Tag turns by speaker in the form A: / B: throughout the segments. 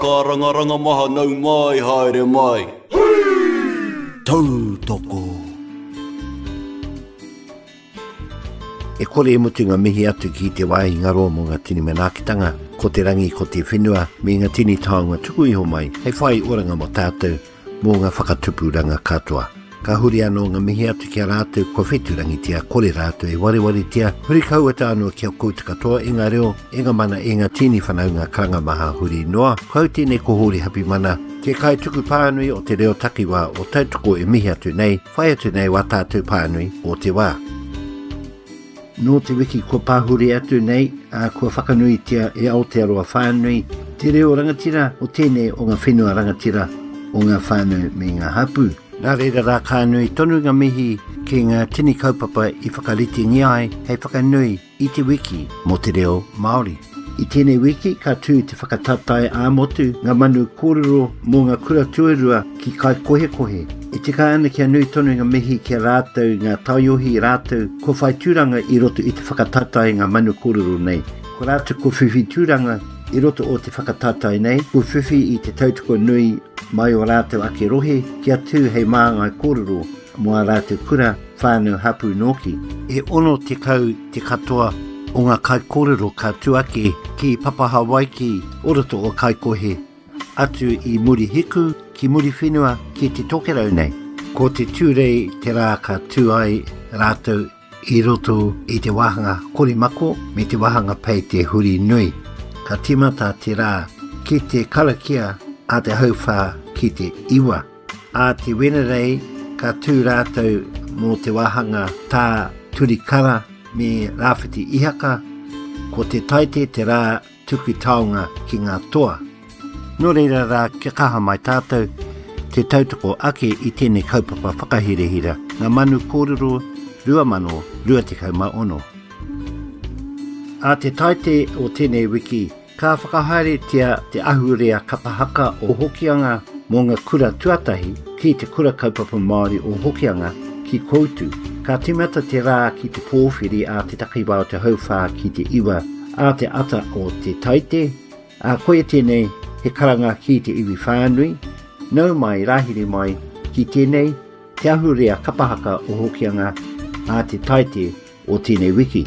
A: Karanga maha nau mai haere mai.
B: Tau toko. E kore e mutunga mihi atu ki te wai ngaro mo ngā tini manakitanga, ko te rangi ko te whenua, me ngā tini taonga tuku iho mai, hei whai oranga mo tātou, mō ngā whakatupuranga katoa. Ka huri anō ngā mihi atu kia rātou, ko wheturangi tia, kore rātou e wareware tia, huri kauata anō kia koutu katoa, e ngā reo, e ngā mana e ngā tini whanau ngā karanga maha huri noa, kau tēnei ko huri hapi mana, te kai tuku pānui o te reo takiwa o tautoko e mihi atu nei, whai atu nei wa tātou pānui o te wā. Nō te wiki kua pāhuri atu nei, kua whakanui tia e Aotearoa whānui, te reo rangatira o tēnei o ngā whenua rangatira o ngā whānau me ngā hapu. Nā reira rā kānui tonu ngā mihi ki ngā tini kaupapa i whakariti ngiai hei whakanui i te wiki mo te reo Māori. I tēnei wiki ka tū te whakatatai āmotu ngā manu kōrero mō ngā kura tuarua ki kai kohe. E te ka ana kia nui tonu ngā mihi kia rātou ngā taiohi rātou ko whai tūranga i roto i te whakatatai ngā manu kōrero nei. Ko rātou ko whiwhi tūranga i roto o te whakatatai nei, ko whiwhi i te tautoko nui mai o rātou ake rohe kia tū hei māngai kōrero mua rātou kura whānau hapu noki. E ono te kau te katoa o ngā kai kōrero ka tuake ki Papa Hawaii o roto o kai kohe atu i muri hiku ki muri whenua ki te tokerau nei. Ko te tūrei te rā ka tūai rātou i roto i te wahanga korimako me te wahanga pei te huri nui. Ka timata te rā ki te karakia a te hauwha ki te iwa. A te wenerei ka tū rātou mō te wahanga tā turikara me rāwhiti ihaka, ko te taite te rā tuku taonga ki ngā toa. Nō reira rā kia kaha mai tātou, te tautoko ake i tēnei kaupapa whakahirehira, ngā manu kōrero 2020. A te taite o tēnei wiki, ka whakahaere tia te ahurea kapahaka o Hokianga mō ngā kura tuatahi ki te kura kaupapa Māori o Hokianga ki koutu. Ka timata te rā ki te pōwhiri a te takiwa o te hauwha ki te iwa a te ata o te taite. A koe tēnei he karanga ki te iwi whānui, nau mai rahiri mai ki tēnei te ahurea kapahaka o Hokianga a te taite o tēnei wiki.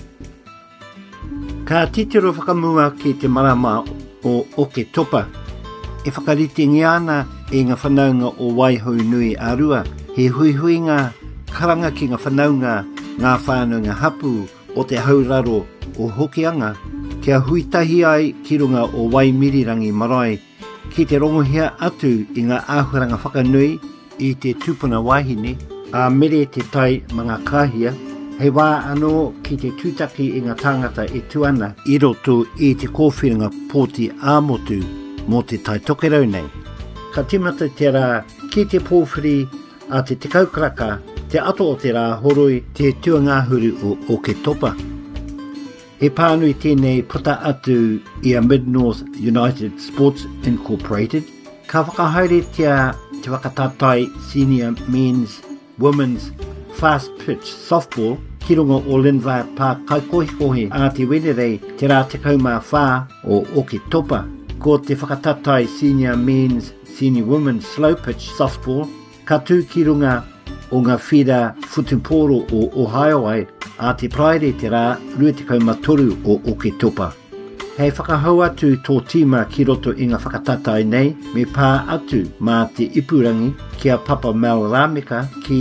B: Ka titiro whakamua ki te marama o Oke Topa. E whakariti ngiana e ngā whanaunga o Waihau Nui Arua, he huihuinga karanga ki ngā whanaunga ngā whānunga hapu o te hauraro o Hokianga, kia huitahi ai ki runga o Waimirirangi Marae, ki te rongohia atu i ngā āhuranga whakanui i te tūpuna wahine, a mere te tai mga kāhia, hei wā anō ki te tūtaki i ngā tāngata e tuana i roto i te kōwhiringa pōti āmotu mō te tai tokerau nei. Ka timata te rā ki te pōwhiri a te kaukaraka, te ato o te rā horoi te tuangahuru o Oke Topa. He pānui tēnei puta atu i a Mid-North United Sports Incorporated. Ka whakahaere tia te whakatatai Senior Men's, Women's, Fast Pitch Softball ki runga o Linva pā kaikohikohe a te wenerei te rā te kaumā whā o Oke Topa. Ko te whakatatai Senior Men's, Senior Women's Slow Pitch Softball ka tū ki runga o ngā whira Futuporo o Ohio ai a te praere te rā 23 o Oke Topa. Hei whakahau atu tō tīma ki roto i ngā whakatatai nei me pā atu mā te ipurangi kia Papa Mel Rameka ki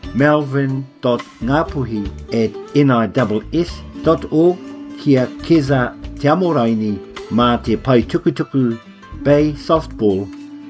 B: melvin.ngapuhi@niss.org kia Keza Te Amoraini mā te pai tukutuku Bay Softball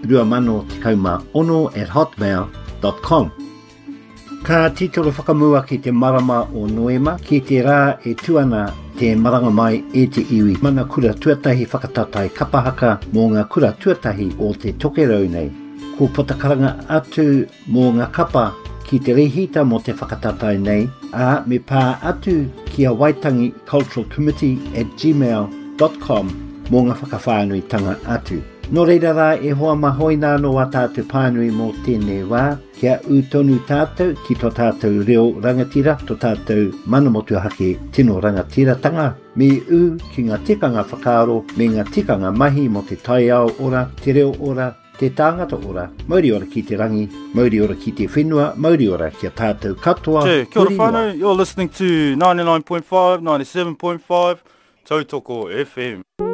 B: 2016@hotmail.com. Ka titolo whakamua ki te marama o Noema ki te rā e tuana te maranga mai e te iwi mana kura tuatahi whakatatai kapahaka mō ngā kura tuatahi o te tokerau nei. Ko potakaranga atu mō ngā kapa ki te rehita mō te whakatatai nei a me pā atu ki a Waitangi Cultural Committee @gmail.com mō ngā whakawhānui tanga atu. No reira rā e hoa mahoina no a tātou pānui mō tēnei wā, kia utonu tātou ki tō tātou reo rangatira, tō tātou manamotu hake tino rangatiratanga, me ki ngā tikanga whakaaro, me ngā tikanga mahi mo te taiao ora, te reo ora, te tāngata ora, mauri ora ki te rangi, mauri ora ki te whenua, mauri ora ki a tātou katoa.
C: Kia ora whānau, you're listening to 99.5, 97.5, Tautoko FM.